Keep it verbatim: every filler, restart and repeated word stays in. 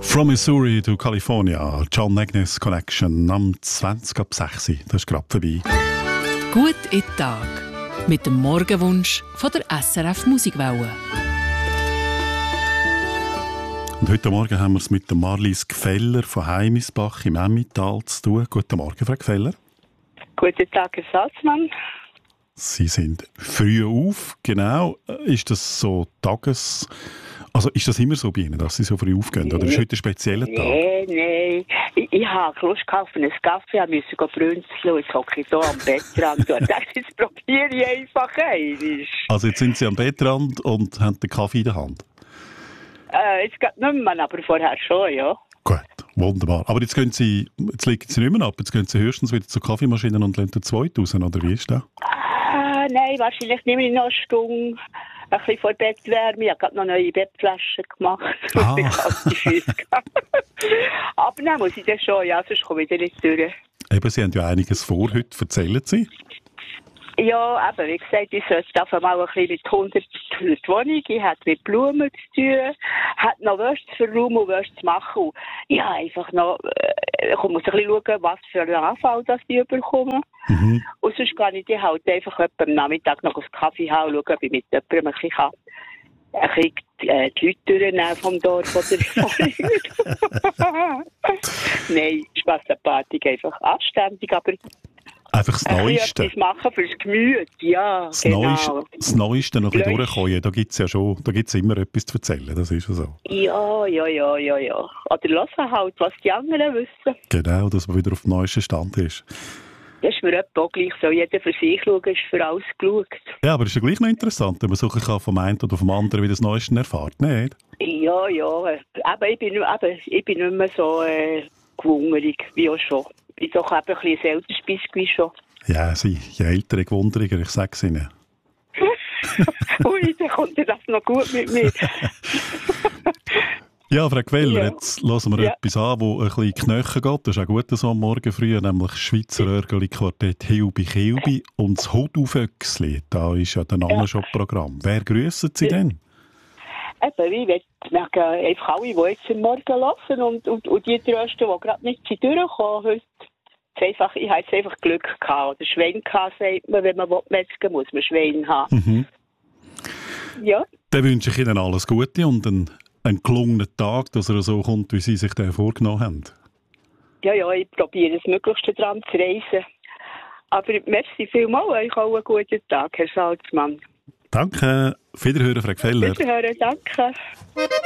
From Missouri to California, John Agnes Connection am zwanzig ab sechs. Das ist gerade vorbei. Gut in den Tag mit dem Morgenwunsch von der S R F Musikwelle. Und heute Morgen haben wir es mit der Marlies Gfeller von Heimisbach im Emmental zu tun. Guten Morgen, Frau Gfeller. Guten Tag, Herr Salzmann. Sie sind früh auf, genau. Ist das so Tages... Also ist das immer so bei Ihnen, dass Sie so früh aufgehen? Oder ist heute ein spezieller Tag? Nein, nein. Ich, ich habe Lust auf einen Kaffee, ich musste brünzeln und jetzt hocke ich hier am Bettrand und dachte, jetzt probiere ich einfach einmal. Also jetzt sind Sie am Bettrand und haben den Kaffee in der Hand? Äh, jetzt geht nicht mehr, aber vorher schon, ja. Gut, wunderbar. Aber jetzt, können Sie, jetzt legen Sie nicht mehr ab, jetzt gehen Sie höchstens wieder zur Kaffeemaschine und lassen den zweiten raus, oder wie ist das? Ah, nein, wahrscheinlich nehme ich noch eine Stunde. Ein bisschen vor Bettwärme. Ich habe gerade noch neue Bettflaschen gemacht. Ah. Ich habe die Füße gehabt. Aber dann muss ich das schon, ja, sonst komme ich wieder nicht durch. Eben, Sie haben ja einiges vor heute. Erzählen Sie? Ja, eben, wie gesagt, ich sollte einfach mal ein bisschen mit hundert die Wohnung. Ich habe mit Blumen zu tun, habe noch Würste zu verräumen und Würste zu machen. Und ja, einfach noch, äh, ich muss ein bisschen schauen, was für einen Anfall das die überkommen. Mhm. Und sonst kann ich die halt einfach am Nachmittag noch einen Kaffee haben und schauen, ob ich mit jemandem ein bisschen kann. Ein bisschen äh, die Leute durchnehmen vom Dorf oder Nein, Spass an Party, einfach anständig, aber einfach das Neueste. Etwas machen fürs Gemüt, ja, Das, genau. Neueste, das Neueste noch ein bisschen Blöd. durchkommen. Da gibt es ja schon, da gibt's immer etwas zu erzählen, das ist ja so. Ja, ja, ja, ja, ja. Oder hören halt, was die anderen wissen. Genau, dass man wieder auf dem neuesten Stand ist. Das ist mir etwa auch gleich so. Jeder für sich schauen, ist für alles geschaut. Ja, aber es ist ja gleich noch interessant, wenn man so kann vom einen oder vom anderen wieder das Neueste erfährt, nicht? Ja, ja. Aber ich bin, eben, ich bin nicht mehr so äh, gewungerig wie auch schon. Ich bin doch eben ein bisschen älter wie schon. Ja, Sie, je älter, je wunderiger, ich sage es Ihnen. Ui, dann kommt das noch gut mit mir. Ja, Frau Gfeller, Ja. jetzt hören wir Ja. etwas an, das ein bisschen in die Knöchel geht. Das ist auch gut so am Morgen früh, nämlich das Schweizer Örgeli-Quartett Hilbi Kilbi und das Hoduföchsli. Da ist ja der Name Ja. schon Programm. Wer grüssen Sie denn? Eben, ich möchte einfach alle, die jetzt am Morgen hören und, und, und die Trösten, die gerade nicht durchkommen heute. Es einfach, ich habe jetzt einfach Glück gehabt. Oder Schwein gehabt, sagt man, wenn man metzgen muss man Schwein haben. Mhm. Ja. Dann wünsche ich Ihnen alles Gute und einen, einen gelungenen Tag, dass er so kommt, wie Sie sich den vorgenommen haben. Ja, ja, ich probiere das Möglichste dran zu reisen. Aber merci vielmals, euch auch einen guten Tag, Herr Salzmann. Danke. Auf Wiederhören, Frau Gfeller. Wiederhören, danke.